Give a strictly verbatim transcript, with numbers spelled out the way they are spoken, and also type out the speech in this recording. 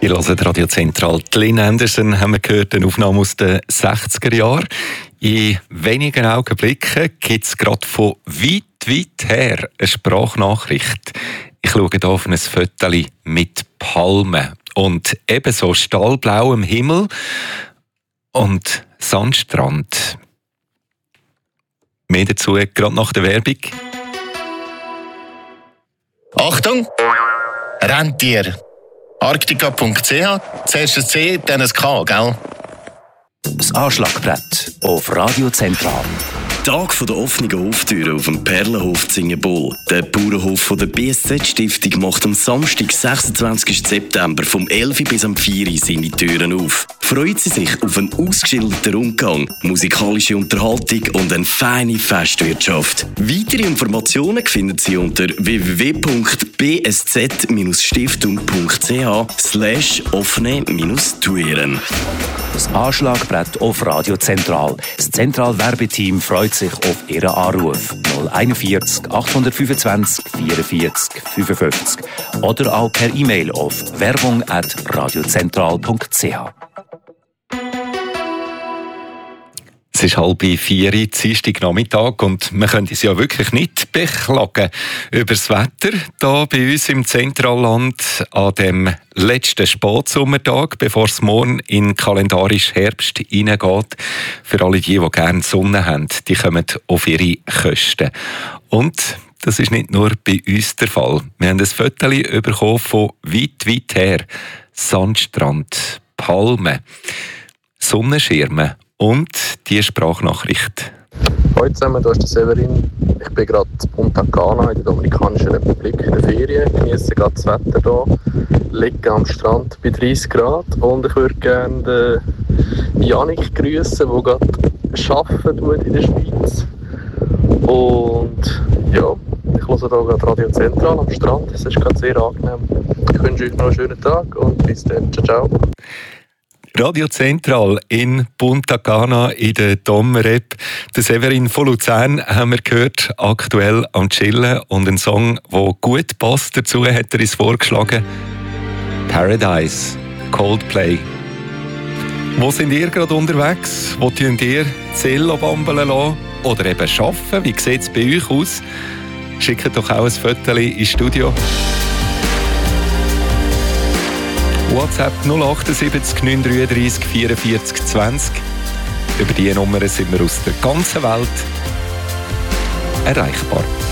Ihr hört Radio Zentral. Lynn Anderson haben wir gehört, eine Aufnahme aus den sechziger Jahren. In wenigen Augenblicken gibt es gerade von weit, weit her eine Sprachnachricht. Ich schaue hier auf ein Foto mit Palmen und ebenso stahlblauem Himmel und Sandstrand. Mehr dazu gerade nach der Werbung. Achtung! Rentier! Arktika punkt c h, zuerst ein C, dann ein K, gell? Das Anschlagbrett auf Radio Zentral. Tag der offenen Hoftüren auf dem Perlenhof Zingenbull. Der Bauernhof von der B S Z-Stiftung macht am Samstag, sechsundzwanzigsten September vom elf bis am vier Uhr seine Türen auf. Freuen Sie sich auf einen ausgeschilderten Rundgang, musikalische Unterhaltung und eine feine Festwirtschaft. Weitere Informationen finden Sie unter w w w punkt b s z stiftung punkt c h slash offene Türen. Das Anschlagbrett auf Radio Zentral. Das Zentral-Werbeteam freut sich auf Ihren Anruf. null einundvierzig achthundertfünfundzwanzig vierundvierzig fünfundfünfzig oder auch per E-Mail auf werbung at radiozentral punkt c h. Es ist halb vier, Dienstag Nachmittag, und wir können uns ja wirklich nicht beklagen über das Wetter hier bei uns im Zentralland an dem letzten Spätsommertag, bevor es morgen in kalendarisch Herbst hineingeht. Für alle die, die gerne Sonne haben, die kommen auf ihre Kosten. Und das ist nicht nur bei uns der Fall. Wir haben ein Foto bekommen von weit, weit her. Sandstrand, Palmen, Sonnenschirme und die Sprachnachricht. Hallo zusammen, hier ist der Severin. Ich bin gerade in Punta Cana in der Dominikanischen Republik in der Ferien. Ich genieße gerade das Wetter hier. Liege am Strand bei dreißig Grad. Und ich würde gerne den Janik grüßen, der gerade arbeiten tut in der Schweiz. Und ja, ich höre hier gerade Radio Zentral am Strand. Es ist gerade sehr angenehm. Ich wünsche euch noch einen schönen Tag und bis dann. Ciao, ciao. Radio Zentral in Punta Cana in der Dom-Rep. Der Severin von Luzern haben wir gehört, aktuell am Chillen, und ein Song, der gut passt dazu, hat er uns vorgeschlagen. Paradise, Coldplay. Wo sind ihr gerade unterwegs? Wo tun ihr Zello bambeln lassen? Oder eben arbeiten? Wie sieht es bei euch aus? Schickt doch auch ein Foto ins Studio. WhatsApp null achtundsiebzig neun dreiunddreißig vierundvierzig zwanzig. Über diese Nummer sind wir aus der ganzen Welt erreichbar.